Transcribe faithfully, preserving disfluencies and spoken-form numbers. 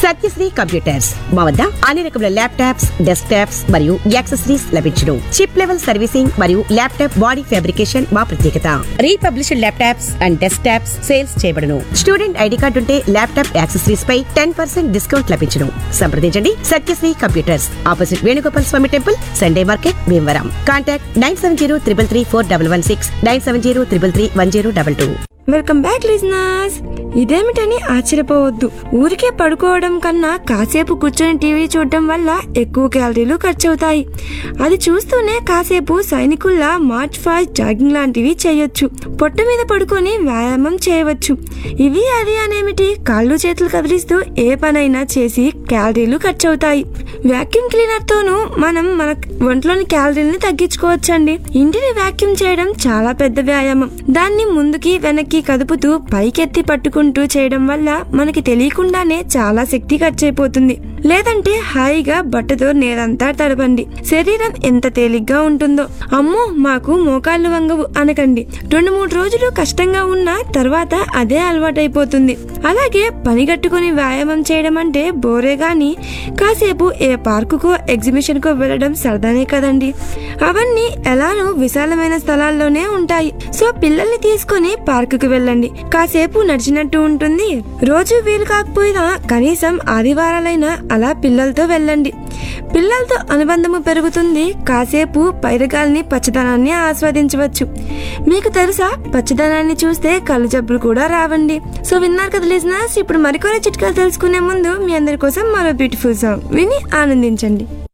Satyasri computers మా వద్ద అన్ని రకముల ల్యాప్టాప్స్, డెస్క్ టాప్స్ మరియు యాక్సెసరీస్ లభించును. చిప్ లెవెల్ సర్వీసింగ్ మరియు ల్యాప్టాప్ బాడీ ఫ్యాబ్రికేషన్ మా ప్రత్యేకత. Republished laptops and desk tops sales చేయబడును. స్టూడెంట్ ఐడి కార్డు ఉంటే ల్యాప్టాప్ యాక్సెసరీస్ పై టెన్ పర్సెంట్ డిస్కౌంట్ లభించును. సంప్రదించండి సత్యశ్రీ కంప్యూటర్స్, ఆపోజిట్ వేణుగోపాల్ స్వామి temple, Sunday market, Bhimavaram. Contact nine seven zero triple three four double one six, nine seven zero triple three one zero double two. Welcome back listeners. ఇదేమిటని ఆశ్చర్యపోవద్దు. ఊరికే పడుకోవడం కన్నా కాసేపు కూర్చొని TV చూడడం వల్ల ఎక్కువ క్యాలరీలు ఖర్చు అవుతాయి. అది చూస్తూనే కాసేపు సైనికుల్లా మార్చ్ ఫాస్ట్, జాగింగ్ లాంటివి చేయొచ్చు. పొట్ట మీద పడుకొని వ్యాయామం చేయవచ్చు. ఇవి అది అనేమిటి, కాళ్ళు చేతులు కదిలిస్తూ ఏ పనైనా చేసి క్యాలరీలు ఖర్చు అవుతాయి. వ్యాక్యూమ్ క్లీనర్ తోనూ మనం మన ఒంట్లోని క్యాలరీలను తగ్గించుకోవచ్చండి. ఇంటిని వ్యాక్యూమ్ చేయడం చాలా పెద్ద వ్యాయామం. దాన్ని ముందుకి వెనక్కి కదుపుతూ పైకెత్తి పట్టుకుంటూ చేయడం వల్ల మనకి తెలియకుండానే చాలా శక్తి ఖర్చయిపోతుంది. లేదంటే హాయిగా బట్టతో నేలంతా తడపండి. శరీరం ఎంత తేలిగ్గా ఉంటుందో. అమ్మో మాకు మోకాళ్ళు వంగవు అనకండి. రెండు మూడు రోజులు కష్టంగా ఉన్నా తర్వాత అదే అలవాటైపోతుంది. అలాగే పని కట్టుకుని వ్యాయామం చేయడం అంటే బోరే గాని కాసేపు ఏ పార్కుకో ఎగ్జిబిషన్ కో వెళ్ళడం సరదానే కదండి. అవన్నీ ఎలానో విశాలమైన స్థలాల్లోనే ఉంటాయి. సో పిల్లల్ని తీసుకుని పార్కుకు వెళ్ళండి. కాసేపు నడిచినట్టు ఉంటుంది. రోజు వీలు కాకపోయినా కనీసం ఆదివారాలైనా అలా పిల్లలతో వెళ్ళండి. పిల్లలతో అనుబంధము పెరుగుతుంది. కాసేపు పైరగాల్ని, పచ్చదనాన్ని ఆస్వాదించవచ్చు. మీకు తెలుసా, పచ్చదనాన్ని చూస్తే కళ్ళు జబ్బులు కూడా రావండి. సో విన్నారు కదా లిజనర్స్. ఇప్పుడు మరికొన్ని చిట్కాలు తెలుసుకునే ముందు మీ అందరి కోసం మరో బ్యూటిఫుల్ సాంగ్ విని ఆనందించండి.